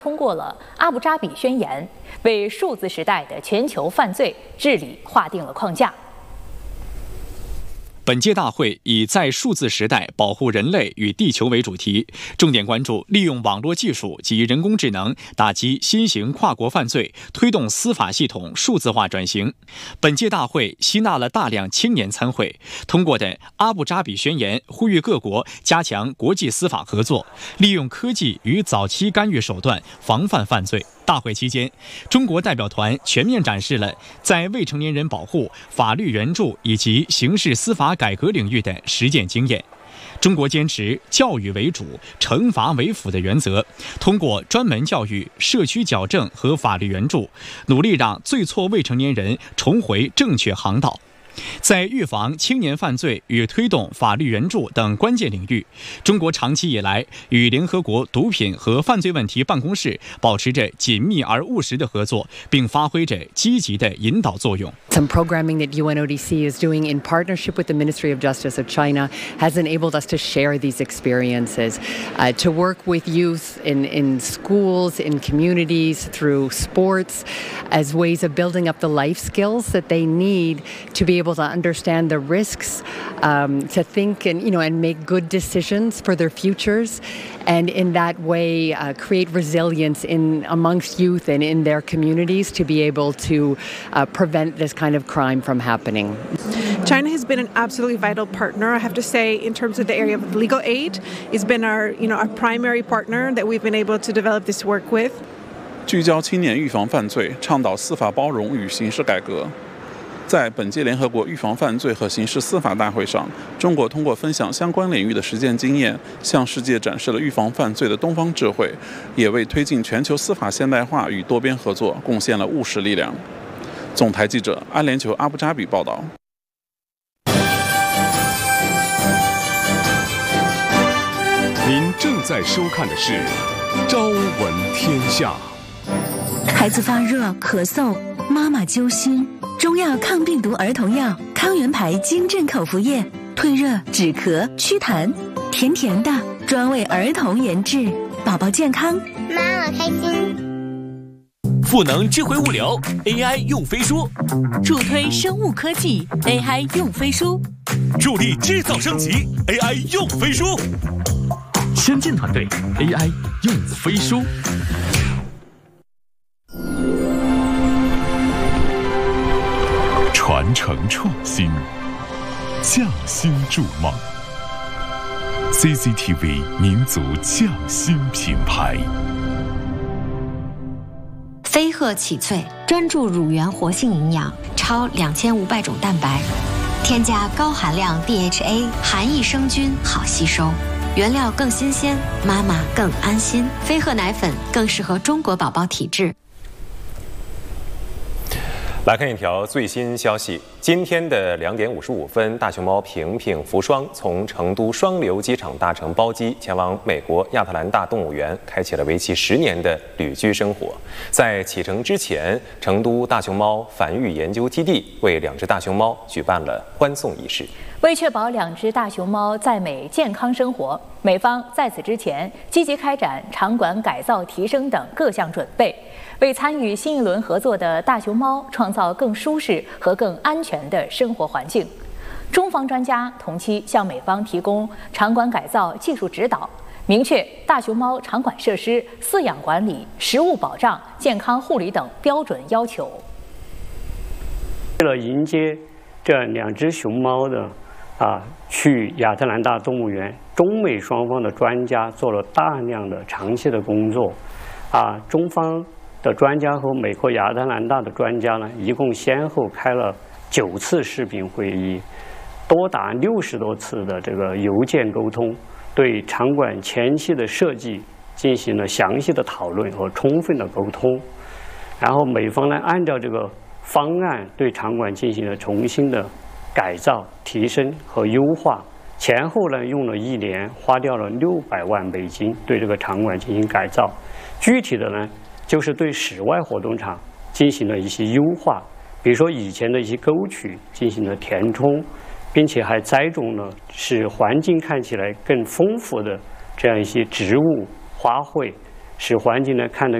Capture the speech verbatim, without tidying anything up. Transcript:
通过了阿布扎比宣言，为数字时代的全球犯罪治理划定了框架。 本届大会以在数字时代保护人类与地球为主题，重点关注利用网络技术及人工智能打击新型跨国犯罪，推动司法系统数字化转型。本届大会吸纳了大量青年参会，通过的阿布扎比宣言呼吁各国加强国际司法合作，利用科技与早期干预手段防范犯罪。大会期间，中国代表团全面展示了在未成年人保护、法律援助以及刑事司法改革领域的实践经验。中国坚持教育为主、惩罚为辅的原则，通过专门教育、社区矫正和法律援助，努力让最错未成年人重回正确航道。在预防青年犯罪与推动法律援助等关键领域，中国长期以来与联合国毒品和犯罪问题办公室保持着紧密而务实的合作，并发挥着积极的引导作用。 Some programming that U N O D C is doing in partnership with the Ministry of Justice of China has enabled us to share these experiences, uh, to work with youth in, in schools, in communities, through sports, as ways of building up the life skills that they need to be able to understand the risks, um, to think and, you know, and make good decisions for their futures, and in that way uh, create resilience in amongst youth and in their communities to be able to uh, prevent this kind of crime from happening. China has been an absolutely vital partner, I have to say, in terms of the area of legal aid. It's been our, you know, our primary partner that we've been able to develop this work with. 聚焦青年预防犯罪，倡导司法包容与刑事改革。 在本届联合国预防犯罪和刑事司法大会上，中国通过分享相关领域的实践经验，向世界展示了预防犯罪的东方智慧，也为推进全球司法现代化与多边合作贡献了务实力量。总台记者安联酋阿布扎比报道。 您正在收看的是《朝闻天下》。 孩子发热、咳嗽，妈妈揪心。 中药抗病毒儿童药康源牌金镇口服液，退热、止咳、祛痰，甜甜的，专为儿童研制，宝宝健康， 妈妈开心。 赋能智慧物流 ，A I 用飞书； 助推生物科技 ，A I 用飞书； 助力制造升级 ，A I 用飞书。 先进团队 ，A I 用飞书。 传承创新，匠心筑梦。C C T V 民族匠心品牌。 飞鹤启萃专注乳源活性营养，超两千五百种蛋白，添加高含量 D H A， 含益生菌，好吸收。原料更新鲜，妈妈更安心。飞鹤奶粉更适合中国宝宝体质。 来看一条最新消息，今天的两点五十五分，大熊猫平平福双从成都双流机场搭乘包机前往美国亚特兰大动物园，开启了为期十年的旅居生活。在启程之前，成都大熊猫繁育研究基地为两只大熊猫举办了欢送仪式。 为确保两只大熊猫在美健康生活，美方在此之前积极开展场馆改造提升等各项准备。 为参与新一轮合作的大熊猫创造更舒适和更安全的生活环境，中方专家同期向美方提供场馆改造技术指导，明确大熊猫场馆设施饲养管理、食物保障、健康护理等标准要求。 为了迎接这两只熊猫的啊去亚特兰大动物园，中美双方的专家做了大量的长期的工作，啊，中方 的专家和美国亚特兰大的专家呢，一共先后开了九次视频会议，多达六十多次的这个邮件沟通，对场馆前期的设计进行了详细的讨论和充分的沟通。然后美方呢，按照这个方案对场馆进行了重新的改造、提升和优化，前后呢用了一年，花掉了六百万美金对这个场馆进行改造。具体的呢， 就是对室外活动场进行了一些优化，比如说以前的一些沟渠进行了填充，并且还栽种了使环境看起来更丰富的这样一些植物、花卉， 使环境呢看得